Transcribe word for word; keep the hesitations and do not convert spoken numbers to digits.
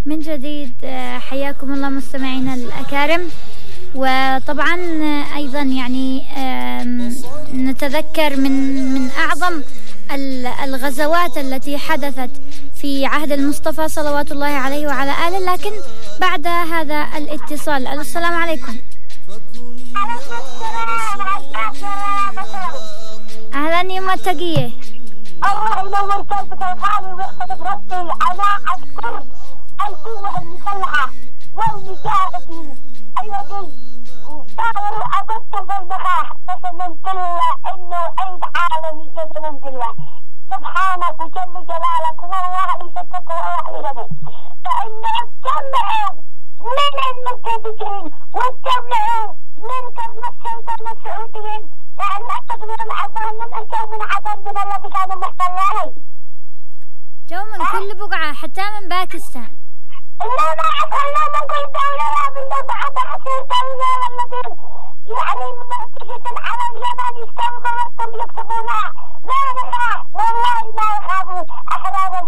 من جديد حياكم الله مستمعينا الأكارم. وطبعا أيضا يعني نتذكر من من أعظم الغزوات التي حدثت في عهد المصطفى صلوات الله عليه وعلى آله، لكن بعد هذا الاتصال. السلام عليكم. أهلا يا متقية. الله ينور قلبك الغالي ويحفظك ربي. أنا أشكر القوة المسلحة والمجاهدين الذي صاروا أضدوا في المخاح قسما بالله إنه عيد عالمي قسما بالله. سبحانك وجل جلالك والله لستك والله لغني. فإنهم جمعوا من المرتدين وجمعوا من قبل الشيطان السعوديين، لأن أعتقد أن عظام من أنتم من عظام من الذي كانوا محتلين. جو من كل بقعة حتى من باكستان. لا ما أخلنا من كل دولة، لا من بعد عشر دولة الذين يعني مرتكزا على اليمن يستوغلوا يكسبونها. لا نخاف والله ما يخافوا أحرار